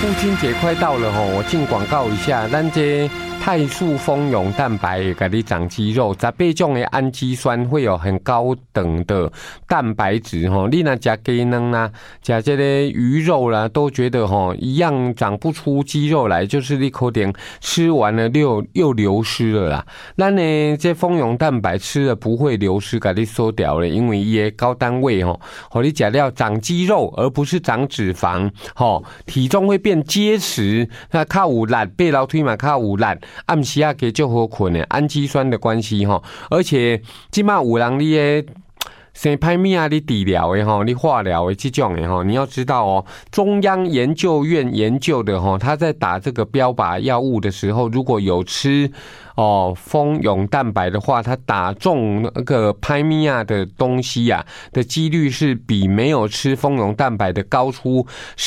父亲节快到了吼，我进广告一下，咱这泰素蜂蛹蛋白会给你长肌肉，18种的氨基酸会有很高等的蛋白质吼。你那吃鸡卵啦，吃这个鱼肉啦，都觉得吼一样长不出肌肉来，就是你可能吃完了又流失了啦。那呢，这蜂蛹蛋白吃了不会流失，给你缩掉了，因为伊的高单位吼，和你吃了长肌肉，而不是长脂肪，吼，体重会变结实，那较有力，背楼梯嘛较有力。暗时啊，给就好困的氨基酸的关系哈，而且即马有人你的生歹命啊，你治疗的哈，你化疗的这种的哈，你要知道哦，中央研究院研究的哈，他在打这个标靶药物的时候，如果有吃蜂蛹蛋白的话，它打中那个拍米亚的东西啊的几率是比没有吃蜂蛹蛋白的高出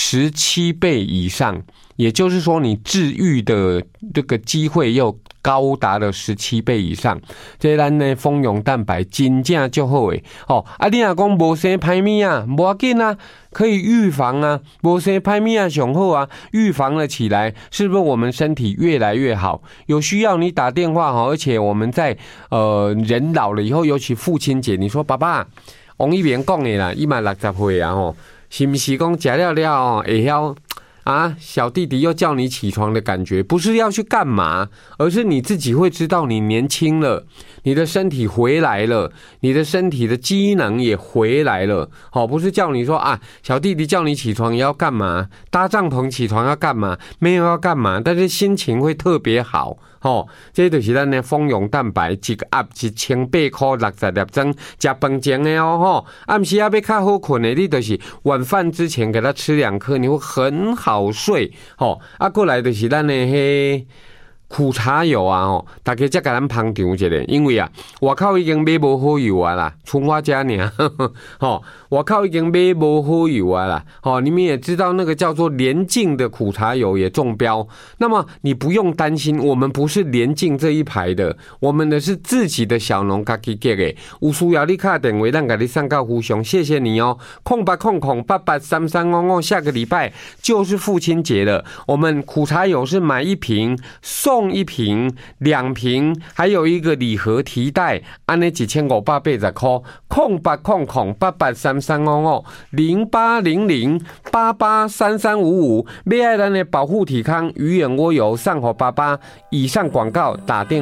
17倍以上。也就是说，你治愈的这个机会又高达了17倍以上。这咱的蜂蛹蛋白真正就好诶哦。啊，你若讲无生歹物啊，无要紧啊，可以预防啊，无生歹物啊上好啊，预防了起来，是不是我们身体越来越好？有需要你打电话哈，而且我们在人老了以后，尤其父亲节，你说爸爸，王一鸣讲的啦，伊嘛60岁啊吼，是不是讲吃了哦会晓？啊，小弟弟又叫你起床的感觉，不是要去干嘛，而是你自己会知道你年轻了，你的身体回来了，你的身体的机能也回来了。好，不是叫你说啊，小弟弟叫你起床也要干嘛，搭帐篷起床要干嘛，没有要干嘛，但是心情会特别好。哦，这就是咱的蜂蛹蛋白，一个盒1800块60粒装，吃饭前的哦吼。暗时要较好困的，你就是晚饭之前给他吃2颗，你会很好睡。吼，啊，过来就是咱的迄苦茶油啊，吼，大家才给咱捧场一下，因为啊，外口已经买无好油啊啦，剩我家尔，吼，外口已经买无好油啊啦，吼，你们也知道那个叫做联境的苦茶油也中标，那么你不用担心，我们不是联境这一排的，我们的是自己的小农自己结的，有需要你打电话，咱给你送到府上，谢谢你哦，0800883355，下个礼拜就是父亲节了，我们苦茶油是买1瓶送1瓶2瓶，还有一个礼盒提袋，安尼1580块，08008833550800883355，买爱咱的保护体康鱼眼窝油上火爸爸。以上广告打电话。